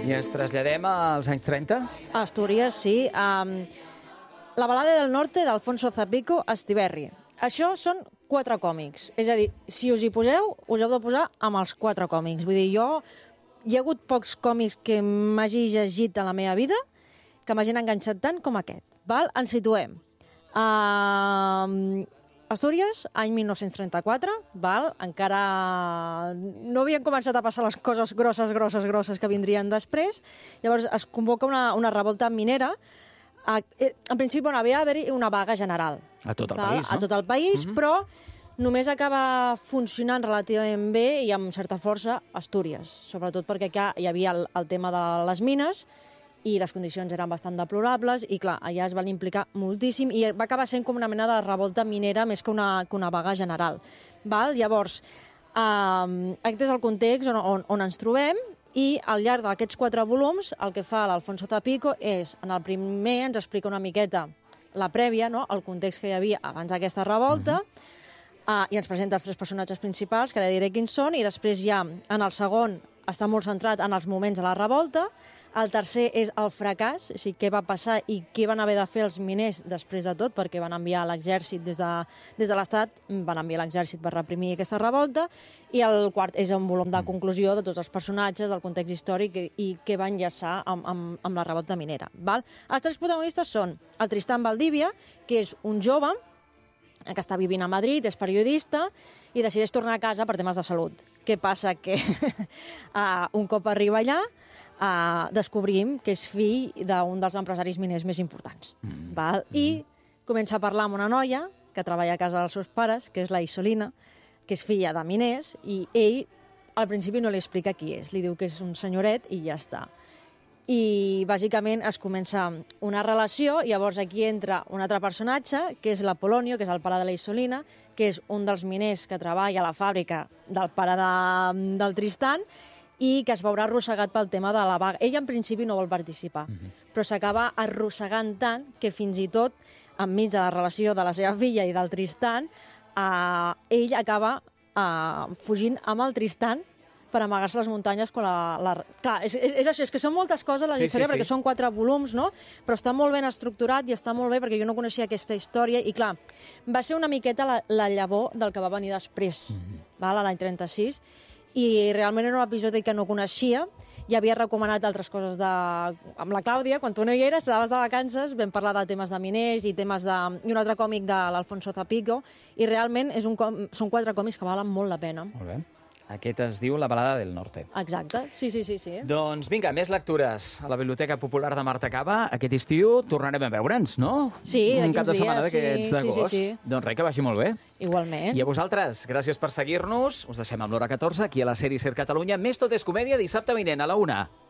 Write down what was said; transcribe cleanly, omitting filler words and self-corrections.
I ens traslladem als anys 30? A Astúries, sí. La balada del norte d'Alfonso Zapico, Estiberri. Això són 4 còmics. És a dir, si us hi poseu, us heu de posar amb els 4 còmics. Vull dir, hi ha hagut pocs còmics que m'hagi llegit a la meva vida que m'hagin enganxat tant com aquest. Val? Ens situem. Astúries, any 1934, val? Encara no havien començat a passar les coses grosses que vindrien després. Llavors es convoca una revolta minera. En principi, havia d'haver-hi una vaga general. A tot el país, no? A tot el país, però només acaba funcionant relativament bé i amb certa força Astúries, sobretot perquè hi havia el tema de les mines i les condicions eren bastant deplorables i, clar, allà es van implicar moltíssim i va acabar sent com una mena de revolta minera més que una vaga general. Val? Llavors, aquest és el context on ens trobem i al llarg d'aquests 4 volums el que fa l'Alfonso Zapico és, en el primer ens explica una miqueta la prèvia, no? El context que hi havia abans d'aquesta revolta, i ens presenta els 3 personatges principals, que ara diré quins són, i després ja, en el segon, està molt centrat en els moments de la revolta. El tercer és el fracàs, o sigui, què va passar i què van haver de fer els miners després de tot, perquè van enviar l'exèrcit des de l'Estat, van enviar l'exèrcit per reprimir aquesta revolta, i el quart és un volum de conclusió de tots els personatges, del context històric i què va enllaçar amb la revolta minera. Val? Els 3 protagonistes són el Tristan Valdivia, que és un jove que està vivint a Madrid, és periodista, i decideix tornar a casa per temes de salut. Què passa? Que un cop arriba allà, descobrim que és fill d'un dels empresaris miners més importants. Val? I comença a parlar amb una noia que treballa a casa dels seus pares, que és la Isolina, que és filla de miners, i ell al principi no li explica qui és, li diu que és un senyoret i ja està. I bàsicament es comença una relació, i llavors aquí entra un altre personatge, que és l'Apolonio, que és el pare de la Isolina, que és un dels miners que treballa a la fàbrica del pare del Tristan, i que es veurà arrossegat pel tema de la vaga. Ell en principi no vol participar, però s'acaba arrossegant tant que fins i tot, enmig de la relació de la seva filla i del Tristan, ell acaba fugint amb el Tristan per amagar-se a les muntanyes. Clar, és això, és que són moltes coses la història, perquè són 4 volums, no? Però està molt ben estructurat i està molt bé perquè jo no coneixia aquesta història i, clar, va ser una miqueta la llavor del que va venir després, l'any 36, i realment era un episodi que no coneixia, i havia recomanat altres coses amb la Clàudia, quan tu no hi eres, estaves de vacances, vam parlar de temes de miners i i un altre còmic de l'Alfonso Zapico, i realment són 4 còmics que valen molt la pena. Molt bé. Aquest es diu La balada del norte. Exacte, sí. Doncs vinga, més lectures a la Biblioteca Popular de Marta Cava. Aquest estiu tornarem a veure'ns, no? Sí, un cap de setmana dies, d'aquests d'agost. Sí. Doncs res, que vagi molt bé. Igualment. I a vosaltres, gràcies per seguir-nos. Us deixem amb l'hora 14, aquí a la sèrie Ser Catalunya. Més Tot és Comèdia, dissabte vinent a la 1.